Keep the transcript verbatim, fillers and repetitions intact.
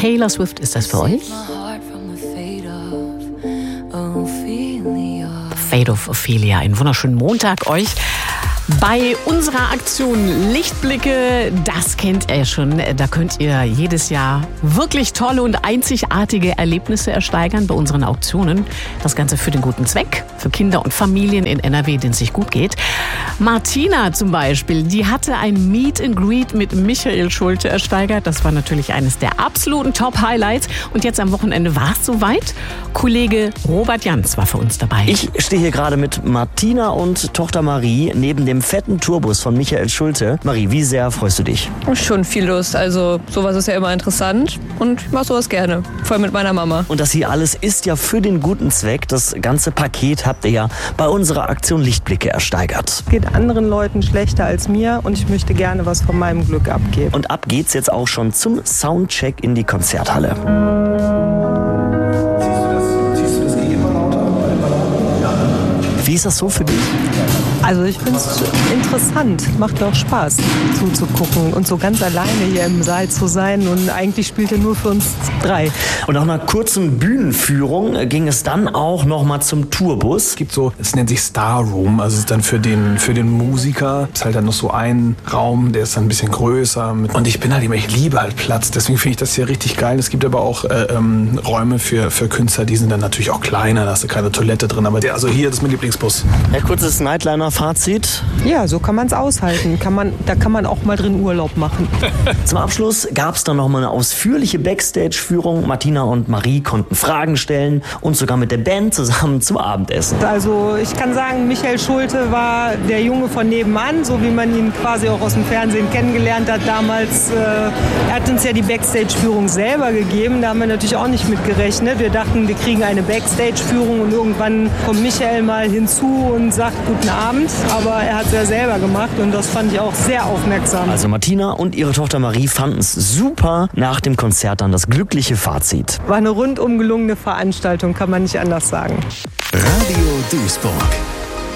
Taylor Swift ist das für euch. Fate of Ophelia. Einen wunderschönen Montag euch. Bei unserer Aktion Lichtblicke, das kennt ihr schon, da könnt ihr jedes Jahr wirklich tolle und einzigartige Erlebnisse ersteigern bei unseren Auktionen. Das Ganze für den guten Zweck, für Kinder und Familien in N R W, denen es sich gut geht. Martina zum Beispiel, die hatte ein Meet and Greet mit Michael Schulte ersteigert. Das war natürlich eines der absoluten Top-Highlights. Und jetzt am Wochenende war es soweit. Kollege Robert Jans war für uns dabei. Ich stehe hier gerade mit Martina und Tochter Marie neben dem fetten Tourbus von Michael Schulte. Marie, wie sehr freust du dich? Schon viel Lust. Also sowas ist ja immer interessant und ich mache sowas gerne. Vor allem mit meiner Mama. Und das hier alles ist ja für den guten Zweck. Das ganze Paket habt ihr ja bei unserer Aktion Lichtblicke ersteigert. Geht anderen Leuten schlechter als mir und ich möchte gerne was von meinem Glück abgeben. Und ab geht's jetzt auch schon zum Soundcheck in die Konzerthalle. Wie ist das so für dich? Also ich finde es interessant, macht auch Spaß zuzugucken und so ganz alleine hier im Saal zu sein und eigentlich spielt er nur für uns drei. Und nach einer kurzen Bühnenführung ging es dann auch noch mal zum Tourbus. Es gibt so, es nennt sich Star Room, also es ist dann für den, für den Musiker, ist halt dann noch so ein Raum, der ist dann ein bisschen größer und ich bin halt immer, ich liebe halt Platz, deswegen finde ich das hier richtig geil. Es gibt aber auch äh, ähm, Räume für, für Künstler, die sind dann natürlich auch kleiner, da hast du keine Toilette drin, aber der, also hier, das ist mein Lieblingsbus. Ja, kurzes Nightliner-Fazit. Ja, so kann man es aushalten. Kann man, da kann man auch mal drin Urlaub machen. Zum Abschluss gab es dann noch mal eine ausführliche Backstage-Führung. Martina und Marie konnten Fragen stellen und sogar mit der Band zusammen zum Abendessen. Also ich kann sagen, Michael Schulte war der Junge von nebenan, so wie man ihn quasi auch aus dem Fernsehen kennengelernt hat damals. Äh, er hat uns ja die Backstage-Führung selber gegeben. Da haben wir natürlich auch nicht mit gerechnet. Wir dachten, wir kriegen eine Backstage-Führung und irgendwann kommt Michael mal hinzu und sagt guten Abend. Aber er hat es ja selber gemacht und das fand ich auch sehr aufmerksam. Also Martina und ihre Tochter Marie fanden es super. Nach dem Konzert dann das glückliche Fazit. War eine rundum gelungene Veranstaltung, kann man nicht anders sagen. Radio Duisburg.